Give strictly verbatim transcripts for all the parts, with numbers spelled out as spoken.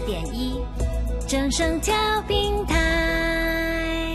点一，正声调频台。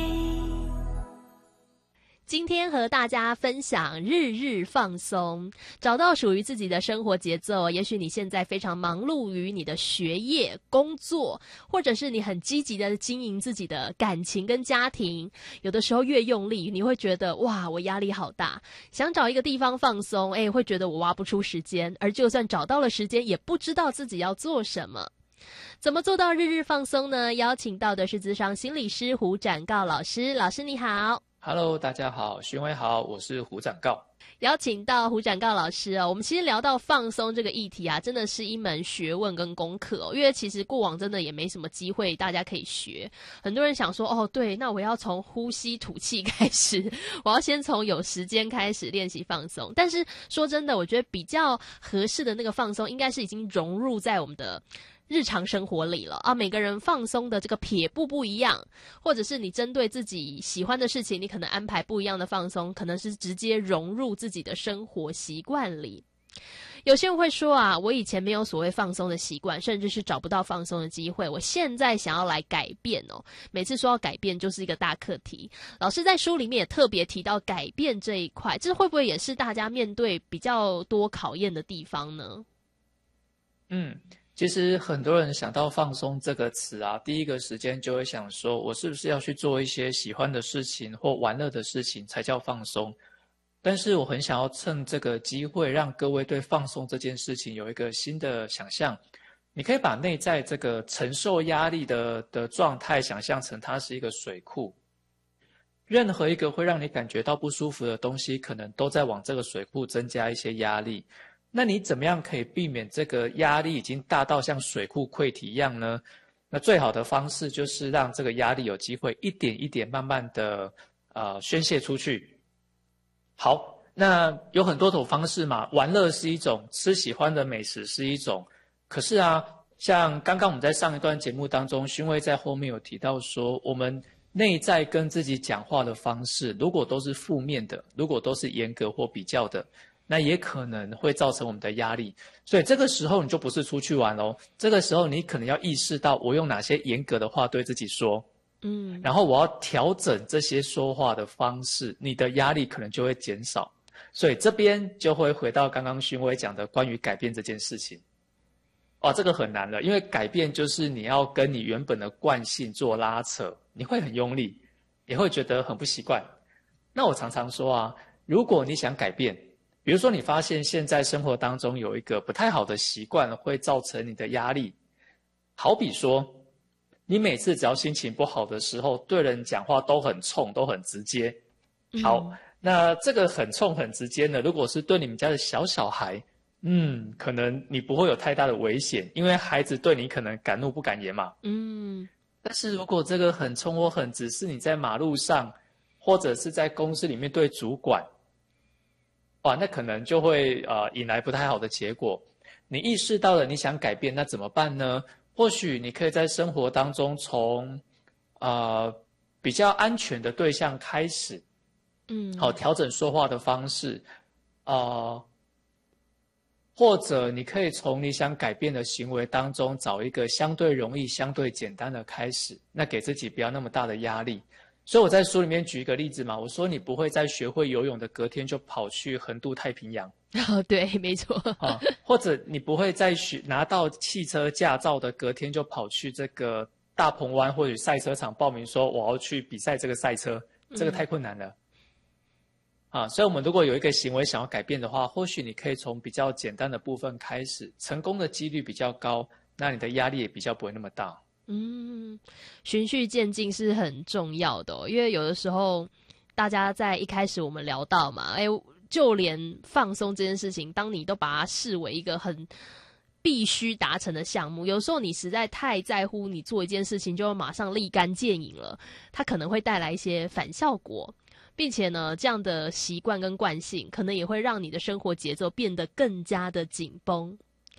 今天和大家分享日日放松，找到属于自己的生活节奏。也许你现在非常忙碌于你的学业、工作，或者是你很积极的经营自己的感情跟家庭，有的时候越用力，你会觉得哇，我压力好大，想找一个地方放松，哎，会觉得我挖不出时间，而就算找到了时间，也不知道自己要做什么。怎么做到日日放松呢？邀请到的是咨商心理师胡展诰老师，老师你好。 Hello， 大家好，询威好，我是胡展诰。 邀请到胡展诰老师哦，我们其实聊到放松这个议题啊，真的是一门学问跟功课哦。因为其实过往真的也没什么机会大家可以学，很多人想说哦，对，那我要从呼吸吐气开始，我要先从有时间开始练习放松。但是说真的，我觉得比较合适的那个放松，应该是已经融入在我们的日常生活里了啊，每个人放松的这个撇步不一样，或者是你针对自己喜欢的事情，你可能安排不一样的放松，可能是直接融入自己的生活习惯里。有些人会说啊，我以前没有所谓放松的习惯，甚至是找不到放松的机会，我现在想要来改变哦。每次说要改变就是一个大课题。老师在书里面也特别提到改变这一块，这会不会也是大家面对比较多考验的地方呢？ 嗯。其实很多人想到放松这个词啊，第一个时间就会想说，我是不是要去做一些喜欢的事情或玩乐的事情才叫放松？但是我很想要趁这个机会，让各位对放松这件事情有一个新的想象。你可以把内在这个承受压力的的状态想象成它是一个水库，任何一个会让你感觉到不舒服的东西，可能都在往这个水库增加一些压力。那你怎么样可以避免这个压力已经大到像水库溃堤一样呢？那最好的方式就是让这个压力有机会一点一点慢慢的呃宣泄出去。好，那有很多种方式嘛，玩乐是一种，吃喜欢的美食是一种。可是啊，像刚刚我们在上一段节目当中，勋威在后面有提到说，我们内在跟自己讲话的方式，如果都是负面的，如果都是严格或比较的，那也可能会造成我们的压力，所以这个时候你就不是出去玩咯，这个时候你可能要意识到我用哪些严格的话对自己说，嗯，然后我要调整这些说话的方式，你的压力可能就会减少。所以这边就会回到刚刚勋威讲的关于改变这件事情。哇，这个很难了，因为改变就是你要跟你原本的惯性做拉扯，你会很用力，也会觉得很不习惯。那我常常说啊，如果你想改变，比如说你发现现在生活当中有一个不太好的习惯会造成你的压力，好比说你每次只要心情不好的时候，对人讲话都很冲，都很直接。好，嗯，那这个很冲很直接呢，如果是对你们家的小小孩，嗯，可能你不会有太大的危险，因为孩子对你可能敢怒不敢言嘛。嗯，但是如果这个很冲或很直是你在马路上或者是在公司里面对主管，哇，那可能就会呃引来不太好的结果。你意识到了你想改变，那怎么办呢？或许你可以在生活当中从呃比较安全的对象开始，嗯，好，调整说话的方式，呃，或者你可以从你想改变的行为当中找一个相对容易、相对简单的开始，那给自己不要那么大的压力。所以我在书里面举一个例子嘛，我说你不会在学会游泳的隔天就跑去横渡太平洋， 哦，对，没错， 啊，或者你不会在学拿到汽车驾照的隔天就跑去这个大鹏湾或者赛车场报名说我要去比赛这个赛车，这个太困难了。嗯，啊，所以我们如果有一个行为想要改变的话，或许你可以从比较简单的部分开始，成功的几率比较高，那你的压力也比较不会那么大。 嗯，循序渐进是很重要的哦，因为有的时候大家在一开始我们聊到嘛，哎，就连放松这件事情，当你都把它视为一个很必须达成的项目，有时候你实在太在乎你做一件事情就马上立竿见影了，它可能会带来一些反效果，并且呢，这样的习惯跟惯性可能也会让你的生活节奏变得更加的紧绷。